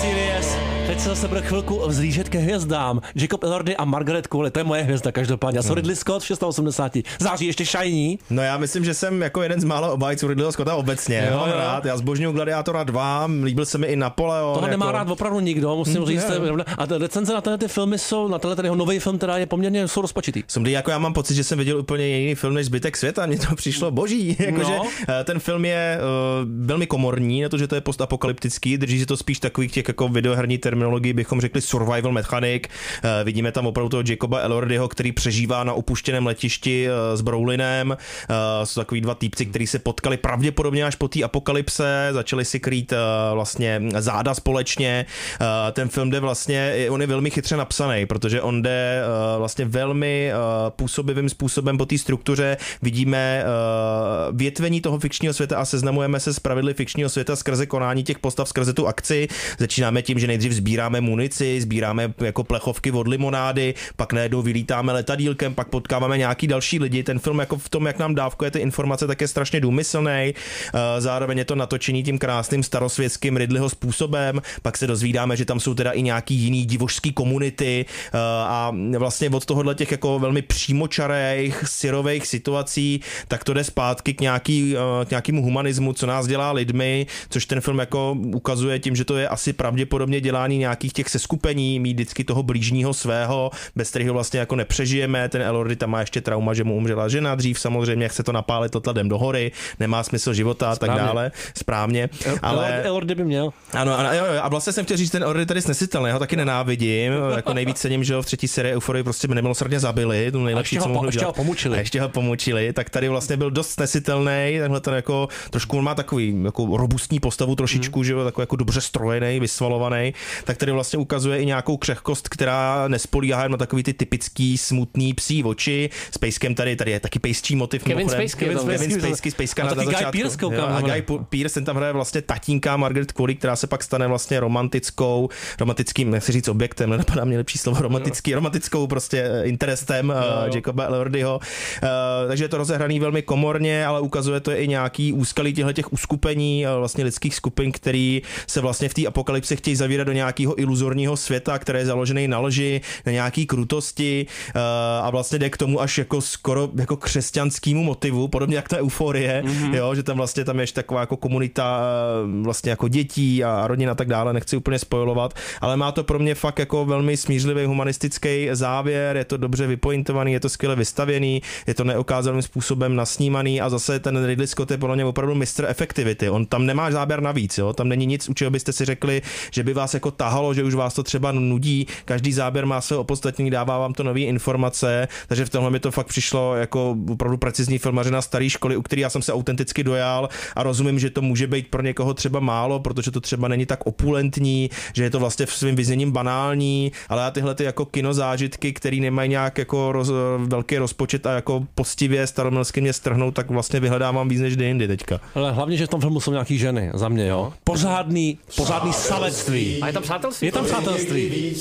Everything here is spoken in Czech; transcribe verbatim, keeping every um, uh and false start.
Series. Teď se zase bude chvilku vzlížet ke hvězdám. Jacob Elordi a Margaret Qualley, to je moje hvězda každopádně. Hmm. Ridley Scott v osmdesátých šesti. Září ještě Shiny. No já myslím, že jsem jako jeden z málo obhájců Ridleyho Scotta obecně. Jo, jo. Rád. Já zbožňuju Gladiátora dva, líbil se mi i Napoleon. Toho jako... nemá rád opravdu nikdo, musím hmm, říct. Je. A recenze na tyhle ty filmy jsou, na tenhle jeho nový film, teda je poměrně jsou rozpačitý. Somdy, jako já mám pocit, že jsem viděl úplně jiný film než zbytek světa, mně to přišlo boží. Jakože no. Ten film je uh, velmi komorní, na to, že to je postapokalyptický, drží se to spíš takových těch jako videoherní terminologií, bychom řekli survival mechanic. Uh, vidíme tam opravdu toho Jacoba Elordiho, který přežívá na opuštěném letišti uh, s Brolinem. Uh, jsou takový dva týpci, kteří se potkali pravděpodobně až po té apokalypse, začali si krýt uh, vlastně záda společně. Uh, ten film jde vlastně, on je velmi chytře napsaný, protože on jde uh, vlastně velmi uh, působivým způsobem po té struktuře. Vidíme uh, větvení toho fikčního světa a seznamujeme se s pravidly fikčního světa skrze konání těch postav, skrze tu akci. Začínáme tím, že nejdřív sbíráme munici, sbíráme jako plechovky od limonády, pak najednou vylítáme letadílkem, pak potkáváme nějaký další lidi. Ten film jako v tom, jak nám dávkuje ty informace, tak je strašně důmyslný. Zároveň je to natočený tím krásným starosvětským Ridleyho způsobem. Pak se dozvídáme, že tam jsou teda i nějaký jiný divožský komunity a vlastně od tohohle těch jako velmi přímočarých, syrových situací, tak to jde zpátky k, nějaký, k nějakému humanismu, co nás dělá lidmi, což ten film jako ukazuje tím, že to je asi pravděpodobně dělání nějakých těch seskupení, mít vždycky toho blížního svého, bez kterého vlastně jako nepřežijeme. Ten Elordi tam má ještě trauma, že mu umřela žena dřív, samozřejmě chce to napálit odkladem do hory, nemá smysl života a tak dále. Správně. Ale Elordi by měl. Ano, ano, jo, jo, a vlastně jsem chtěl říct, ten Elordi tady snesitelný, já ho taky nenávidím, jako nejvíc cením, že ho v třetí sérii Euforii prostě nemilosrdně zabili, tu nejlepší, co mohli ještě ho pomučili. A ještě ho pomučili, tak tady vlastně byl dost snesitelný, tenhle ten jako trošku on má takový jako robustní postavu trošičku, mm. že jo, takový jako dobře strojený, vysvalovaný, tak tady vlastně ukazuje i nějakou křehkost, která nespolíhá jen na takový ty typický smutný psí oči. S Pejskem tady, tady je taky pejsčí motiv. Kevin Spacey, Kevin Spacey, Spaceyka na začátku. Guy Pearce, jo, a Guy Pearce, ten tam hraje vlastně tatínka Margaret Qualley, která se pak stane vlastně romantickou, romantickým, nechci říct objektem, nenapadá mě lepší slovo, romantický, romantickou prostě interestem uh, Jacoba Elordiho. Uh, takže je to rozehraný velmi komorně, ale ukazuje to i nějaký úskalí těchto těch uskupení, uh, vlastně lidských skupin, který se vlastně v té apokalypse chtějí zavírat do nějakého iluzorního světa, který je založený na lži, na nějaký krutosti uh, a vlastně jde k tomu až jako skoro jako křesťanskému motivu, podobně jak ta Euforie, mm-hmm. jo, že tam vlastně tam je ještě taková jako komunita uh, vlastně jako dětí a rodin a tak dále, nechci úplně spojovat, ale má to pro mě fakt jako velmi smířlivý humanistický závěr, je to dobře vypointovaný, je to skvěle vystavěný, je to neokázalým způsobem nasnímaný a zase ten Ridley Scott je podle mě opravdu mistr efektivity. On tam nemá záběr navíc, jo? Tam není nic, u čeho byste si řekli, že by vás jako tahalo, že už vás to třeba nudí. Každý záběr má své opodstatnění, dává vám to nové informace, takže v tomhle mi to fakt přišlo jako opravdu precizní filmařina staré školy, u který já jsem se autenticky dojal a rozumím, že to může být pro někoho třeba málo, protože to třeba není tak opulentní, že je to vlastně v svým vyzněním banální, ale já tyhle ty jako kinozážitky, který nemají nějak jako roz, velký rozpočet a jako poctivě staromilsky mě strhnou, tak vlastně vyhledávám víc než jindy teďka. Ale hlavně, že v tom filmu jsou nějaký ženy za mě, jo. Pořádný, pořádný salectví. A je tam přátelství? Je tam přátelství.